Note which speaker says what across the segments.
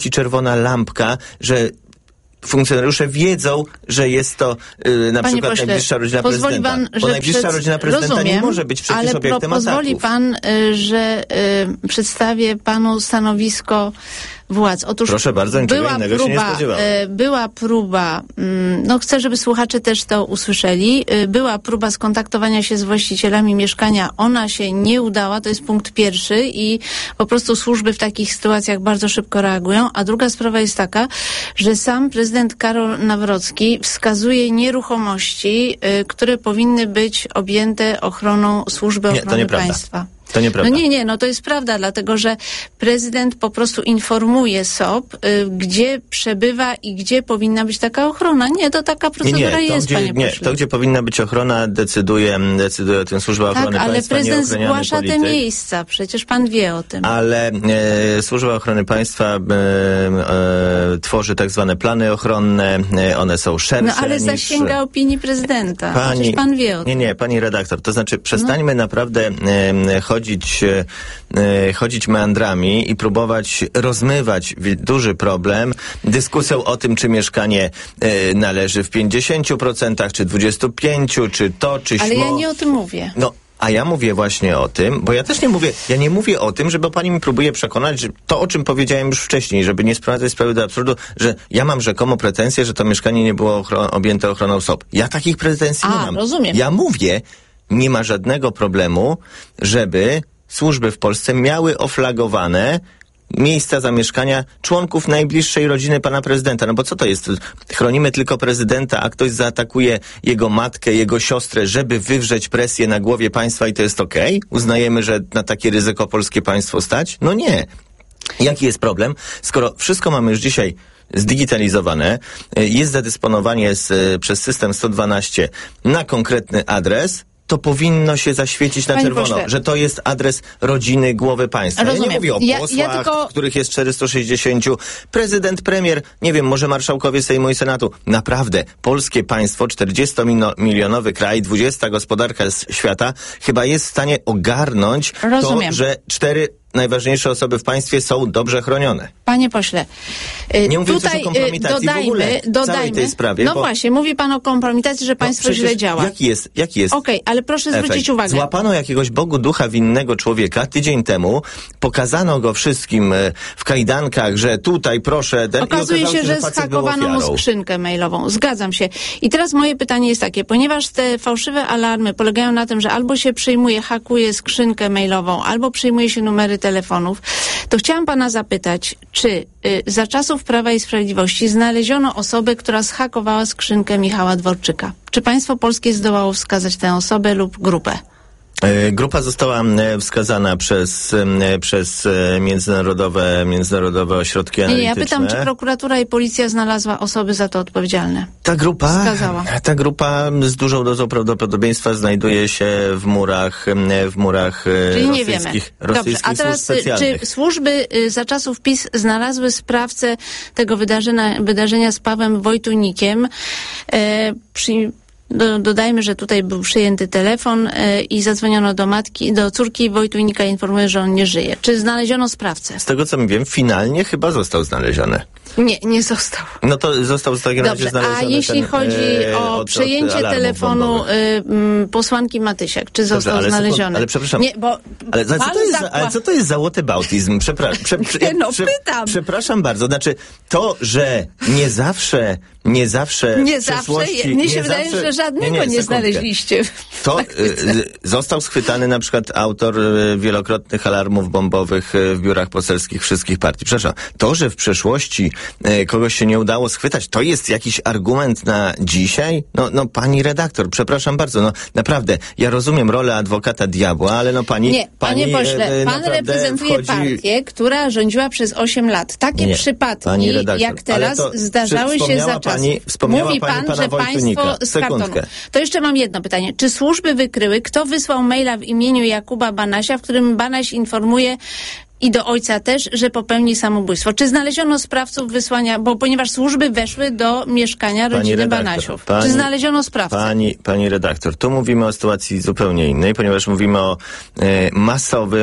Speaker 1: czerwona lampka, że funkcjonariusze wiedzą, że jest to na
Speaker 2: Panie
Speaker 1: przykład
Speaker 2: pośle,
Speaker 1: najbliższa rodzina prezydenta.
Speaker 2: Pan,
Speaker 1: bo najbliższa rodzina prezydenta nie może być przecież obiektem ataków.
Speaker 2: Ale pozwoli pan, że przedstawię panu stanowisko władz. Otóż
Speaker 1: proszę bardzo, niczego innego się nie spodziewałem.
Speaker 2: Była próba, chcę, żeby słuchacze też to usłyszeli, była próba skontaktowania się z właścicielami mieszkania, ona się nie udała, to jest punkt pierwszy i po prostu służby w takich sytuacjach bardzo szybko reagują, a druga sprawa jest taka, że sam prezydent Karol Nawrocki wskazuje nieruchomości, które powinny być objęte ochroną Służby Ochrony Państwa.
Speaker 1: To nieprawda.
Speaker 2: To jest prawda, dlatego że prezydent po prostu informuje SOP, gdzie przebywa i gdzie powinna być taka ochrona. To taka procedura jest, panie pośle.
Speaker 1: To, gdzie powinna być ochrona, decyduje o tym Służba Ochrony Państwa.
Speaker 2: Ale prezydent zgłasza te miejsca, przecież pan wie o tym.
Speaker 1: Ale Służba Ochrony Państwa tworzy tak zwane plany ochronne, one są szersze
Speaker 2: ale zasięga opinii prezydenta. Przecież pan wie o tym.
Speaker 1: Nie, pani redaktor, to znaczy przestańmy naprawdę chodzić meandrami i próbować rozmywać duży problem dyskusją o tym, czy mieszkanie należy w 50%, czy 25%, czy to, czy śmo.
Speaker 2: Ale ja nie o tym mówię.
Speaker 1: A ja mówię właśnie o tym, bo ja nie mówię o tym, żeby pani mi próbuje przekonać, że to, o czym powiedziałem już wcześniej, żeby nie sprowadzać sprawy do absurdu, że ja mam rzekomo pretensje, że to mieszkanie nie było objęte ochroną SOP. Ja takich pretensji nie mam.
Speaker 2: Rozumiem.
Speaker 1: Ja mówię, nie ma żadnego problemu, żeby służby w Polsce miały oflagowane miejsca zamieszkania członków najbliższej rodziny pana prezydenta. Bo co to jest? Chronimy tylko prezydenta, a ktoś zaatakuje jego matkę, jego siostrę, żeby wywrzeć presję na głowie państwa i to jest okej? Uznajemy, że na takie ryzyko polskie państwo stać? Nie. Jaki jest problem? Skoro wszystko mamy już dzisiaj zdigitalizowane, jest zadysponowanie przez system 112 na konkretny adres, to powinno się zaświecić na czerwono, że to jest adres rodziny głowy państwa.
Speaker 2: Rozumiem.
Speaker 1: Ja nie mówię o posłach, których jest 460, prezydent, premier, nie wiem, może marszałkowie Sejmu i Senatu. Naprawdę, polskie państwo, 40-milionowy kraj, 20 gospodarka świata, chyba jest w stanie ogarnąć to, że 4 najważniejsze osoby w państwie są dobrze chronione.
Speaker 2: Panie pośle,
Speaker 1: nie mówię tutaj o kompromitacji w ogóle całej tej sprawie.
Speaker 2: Właśnie, mówi pan o kompromitacji, że państwo źle działa.
Speaker 1: Jaki jest
Speaker 2: Okej, ale proszę zwrócić uwagę.
Speaker 1: Złapano jakiegoś Bogu ducha winnego człowieka tydzień temu, pokazano go wszystkim w kajdankach, że tutaj proszę...
Speaker 2: Okazuje się, że zhakowano mu skrzynkę mailową. Zgadzam się. I teraz moje pytanie jest takie, ponieważ te fałszywe alarmy polegają na tym, że albo się hakuje skrzynkę mailową, albo przyjmuje się numery telefonów, to chciałam pana zapytać, czy za czasów Prawa i Sprawiedliwości znaleziono osobę, która zhakowała skrzynkę Michała Dworczyka? Czy państwo polskie zdołało wskazać tę osobę lub grupę?
Speaker 1: Grupa została wskazana przez międzynarodowe ośrodki analityczne.
Speaker 2: Ja pytam, czy prokuratura i policja znalazła osoby za to odpowiedzialne?
Speaker 1: Ta grupa z dużą dozą prawdopodobieństwa znajduje się w murach
Speaker 2: Czyli nie
Speaker 1: rosyjskich
Speaker 2: Dobrze, a teraz
Speaker 1: specjalnych.
Speaker 2: Czy służby za czasów PiS znalazły sprawcę tego wydarzenia z Pawłem Wojtunikiem? Dodajmy, że tutaj był przyjęty telefon i zadzwoniono do córki Wojtunika, informuje, że on nie żyje. Czy znaleziono sprawcę?
Speaker 1: Z tego, co mi wiem, finalnie chyba został znaleziony.
Speaker 2: Nie został.
Speaker 1: To został w takim razie znaleziony.
Speaker 2: A jeśli chodzi o przejęcie telefonu posłanki Matysiak, czy został znaleziony?
Speaker 1: Ale przepraszam. Ale co to jest za whataboutism?
Speaker 2: Pytam.
Speaker 1: Przepraszam bardzo. Znaczy, to, że nie zawsze
Speaker 2: mnie się wydaje, że żadnego nie znaleźliście.
Speaker 1: To został schwytany na przykład autor wielokrotnych alarmów bombowych w biurach poselskich wszystkich partii. Przepraszam, to, że w przeszłości kogoś się nie udało schwytać, to jest jakiś argument na dzisiaj? Pani redaktor, przepraszam bardzo, naprawdę, ja rozumiem rolę adwokata diabła, ale pani...
Speaker 2: Panie pośle, pan reprezentuje partię, która rządziła przez 8 lat. Takie przypadki, jak teraz, zdarzały się za czasów. Mówi pan, że państwo z kartonu. To jeszcze mam jedno pytanie. Czy służby wykryły, kto wysłał maila w imieniu Jakuba Banasia, w którym Banaś informuje i do ojca też, że popełni samobójstwo? Czy znaleziono sprawców wysłania, ponieważ służby weszły do mieszkania rodziny Banasiów. Czy znaleziono sprawcę?
Speaker 1: Pani redaktor, tu mówimy o sytuacji zupełnie innej, ponieważ mówimy o masowym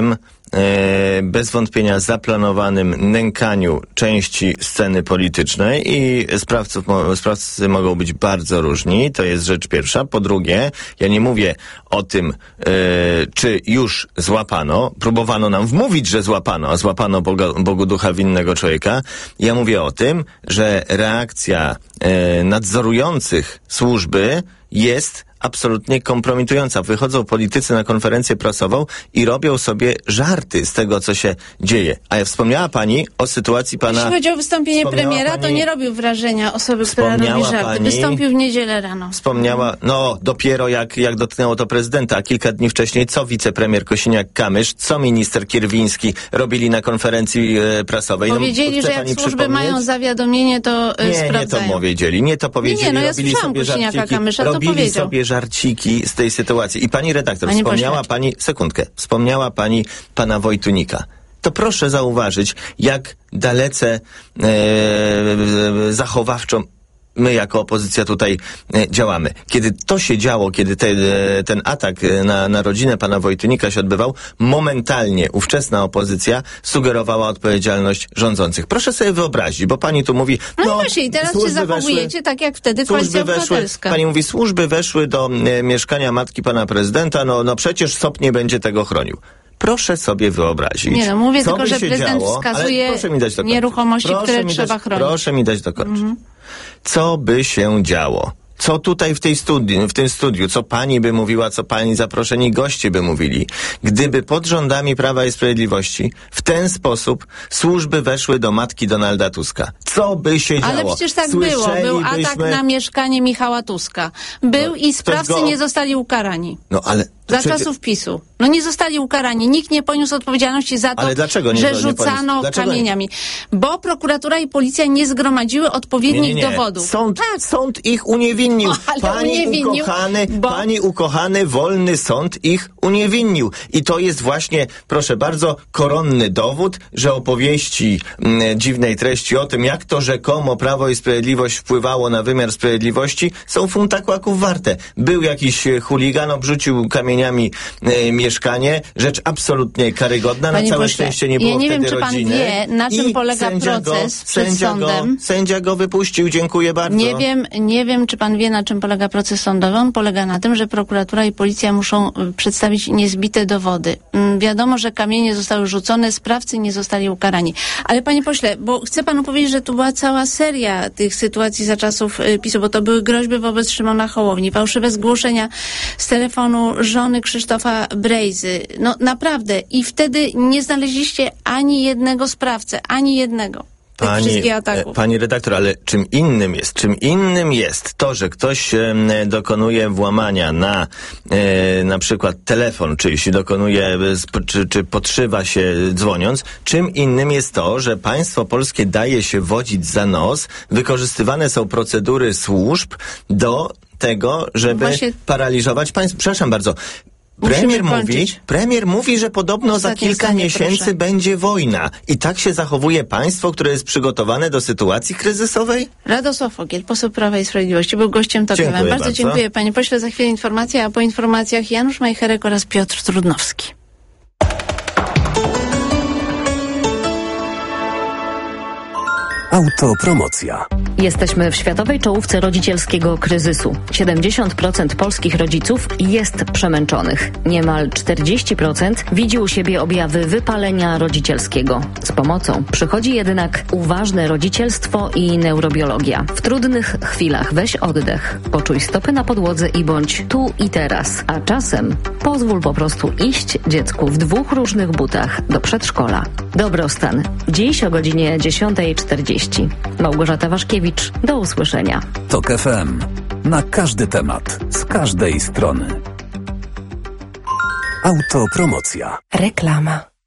Speaker 1: bez wątpienia zaplanowanym nękaniu części sceny politycznej i sprawcy mogą być bardzo różni. To jest rzecz pierwsza. Po drugie, ja nie mówię o tym, czy już złapano. Próbowano nam wmówić, że złapano, a złapano Bogu ducha winnego człowieka. Ja mówię o tym, że reakcja nadzorujących służby jest absolutnie kompromitująca. Wychodzą politycy na konferencję prasową i robią sobie żarty z tego, co się dzieje. A wspomniała pani o sytuacji pana...
Speaker 2: Jeśli chodzi o wystąpienie premiera, to nie robił wrażenia osoby, która robi żarty. Wystąpił w niedzielę rano.
Speaker 1: Wspomniała, dopiero jak dotknęło to prezydenta, a kilka dni wcześniej, co wicepremier Kosiniak-Kamysz, co minister Kierwiński robili na konferencji prasowej.
Speaker 2: Powiedzieli, że jak służby mają zawiadomienie, to sprawdzają.
Speaker 1: Nie to powiedzieli.
Speaker 2: Ja słyszałam Kosiniaka-Kamysza, to powiedział.
Speaker 1: Sobie żarciki z tej sytuacji. I pani redaktor, wspomniała pani pana Wojtunika. To proszę zauważyć, jak dalece zachowawczo my jako opozycja tutaj działamy. Kiedy to się działo, kiedy ten atak na rodzinę pana Wojtunika się odbywał, momentalnie ówczesna opozycja sugerowała odpowiedzialność rządzących. Proszę sobie wyobrazić, bo pani tu mówi...
Speaker 2: No właśnie, i teraz się zachowujecie tak jak wtedy Koalicja Obywatelska.
Speaker 1: Pani mówi, służby weszły do mieszkania matki pana prezydenta, przecież SOP nie będzie tego chronił. Proszę sobie wyobrazić.
Speaker 2: Nie, mówię tylko, że prezydent wskazuje nieruchomości, które trzeba chronić.
Speaker 1: Proszę mi dać dokończyć. Co by się działo? Co tutaj w tym studiu, co pani by mówiła, co pani zaproszeni goście by mówili, gdyby pod rządami Prawa i Sprawiedliwości w ten sposób służby weszły do matki Donalda Tuska? Co by się działo?
Speaker 2: Ale przecież tak było. Był atak na mieszkanie Michała Tuska. I sprawcy nie zostali ukarani. Za czasów PiS-u. Nie zostali ukarani. Nikt nie poniósł odpowiedzialności za to, że rzucano kamieniami. Bo prokuratura i policja nie zgromadziły odpowiednich dowodów.
Speaker 1: Sąd ich uniewinnił. Pani ukochany, wolny sąd ich uniewinnił. I to jest właśnie, proszę bardzo, koronny dowód, że opowieści dziwnej treści o tym, jak to rzekomo Prawo i Sprawiedliwość wpływało na wymiar sprawiedliwości, są funta kłaków warte. Był jakiś chuligan, obrzucił kamieniami mieszkanie, rzecz absolutnie karygodna.
Speaker 2: Panie
Speaker 1: na całe
Speaker 2: pośle,
Speaker 1: szczęście nie było
Speaker 2: ja nie
Speaker 1: wtedy
Speaker 2: wiem, czy pan
Speaker 1: rodziny.
Speaker 2: wie, na czym polega proces przed sądem.
Speaker 1: Sędzia go wypuścił, dziękuję bardzo.
Speaker 2: Nie wiem, czy pan wie, na czym polega proces sądowy. On polega na tym, że prokuratura i policja muszą przedstawić niezbite dowody. Wiadomo, że kamienie zostały rzucone, sprawcy nie zostali ukarani. Ale panie pośle, bo chcę panu powiedzieć, że tu była cała seria tych sytuacji za czasów PiS-u, bo to były groźby wobec Szymona Hołowni, fałszywe zgłoszenia z telefonu żony Krzysztofa Brejzy. Naprawdę. I wtedy nie znaleźliście ani jednego sprawcę, ani jednego.
Speaker 1: Pani redaktor, ale czym innym jest to, że ktoś dokonuje włamania na przykład telefon czyjś, czy podszywa się dzwoniąc, czym innym jest to, że państwo polskie daje się wodzić za nos, wykorzystywane są procedury służb do tego, żeby paraliżować państwo. Przepraszam bardzo. Premier mówi, że podobno za kilka miesięcy będzie wojna. I tak się zachowuje państwo, które jest przygotowane do sytuacji kryzysowej?
Speaker 2: Radosław Fogiel, poseł Prawa i Sprawiedliwości, był gościem TOK FM. Bardzo dziękuję, panie pośle. Za chwilę informacja, a po informacjach Janusz Majcherek oraz Piotr Trudnowski.
Speaker 3: Autopromocja.
Speaker 4: Jesteśmy w światowej czołówce rodzicielskiego kryzysu. 70% polskich rodziców jest przemęczonych. Niemal 40% widzi u siebie objawy wypalenia rodzicielskiego. Z pomocą przychodzi jednak uważne rodzicielstwo i neurobiologia. W trudnych chwilach weź oddech, poczuj stopy na podłodze i bądź tu i teraz. A czasem pozwól po prostu iść dziecku w 2 różnych butach do przedszkola. Dobrostan. Dziś o godzinie 10:40. Małgorzata Waszkiewicz. Do usłyszenia.
Speaker 3: TOK FM. Na każdy temat. Z każdej strony. Autopromocja.
Speaker 5: Reklama.